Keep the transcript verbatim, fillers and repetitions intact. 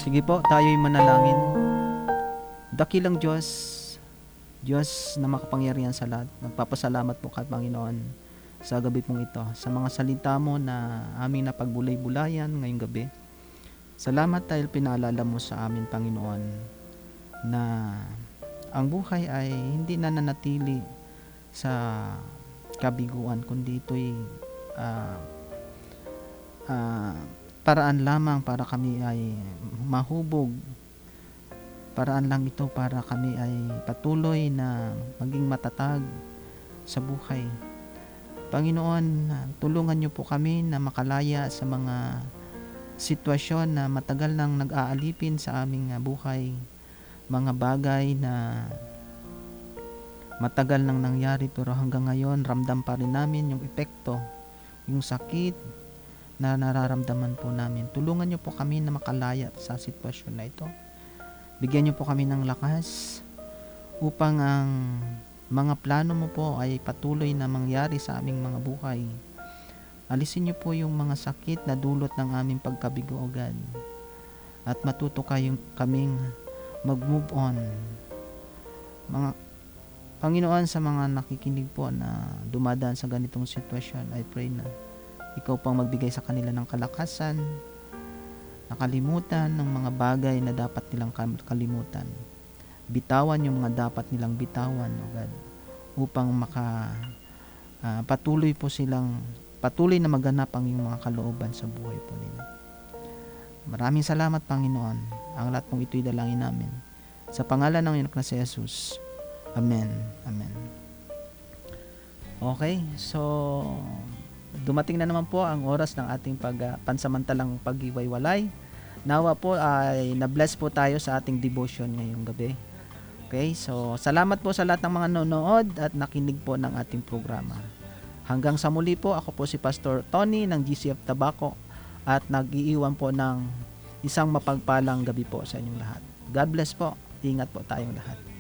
Sige po, tayo'y manalangin. Dakilang Diyos, Diyos na makapangyarihan sa lahat, nagpapasalamat po kay Panginoon sa gabi pong ito, sa mga salita mo na aming napagbulay-bulayan ngayong gabi. Salamat dahil pinaalala mo sa amin, Panginoon, na ang buhay ay hindi nananatili sa kabiguan, kundi ito'y uh, uh, paraan lamang para kami ay mahubog. Paraan lang ito para kami ay patuloy na maging matatag sa buhay. Panginoon, tulungan niyo po kami na makalaya sa mga sitwasyon na matagal nang nag-aalipin sa aming buhay. Mga bagay na matagal nang nangyari pero hanggang ngayon ramdam pa rin namin yung epekto, yung sakit na nararamdaman po namin. Tulungan niyo po kami na makalaya sa sitwasyon na ito. Bigyan niyo po kami ng lakas upang ang mga plano mo po ay patuloy na mangyari sa aming mga buhay. Alisin niyo po yung mga sakit na dulot ng aming pagkabigo o God. At matuto kayong kaming mag-move on. Mga Panginoon, sa mga nakikinig po na dumadaan sa ganitong sitwasyon, I pray na ikaw pang magbigay sa kanila ng kalakasan, nakalimutan ng mga bagay na dapat nilang kalimutan. Bitawan yung mga dapat nilang bitawan, O God, upang maka uh, patuloy po silang patuloy na maganap ang iyong mga kalooban sa buhay po nila. Maraming salamat, Panginoon. Ang lahat pong ito'y dalangin namin sa pangalan ng Anak na si Jesus. Amen. Amen. Okay, so dumating na naman po ang oras ng ating pag, uh, pansamantalang paghiwalay. Nawa po ay na-bless po tayo sa ating devotion ngayong gabi. Okay, so salamat po sa lahat ng mga nanonood at nakinig po ng ating programa. Hanggang sa muli po, ako po si Pastor Tony ng G C F Tabaco at nag-iiwan po ng isang mapagpalang gabi po sa inyong lahat. God bless po. Ingat po tayong lahat.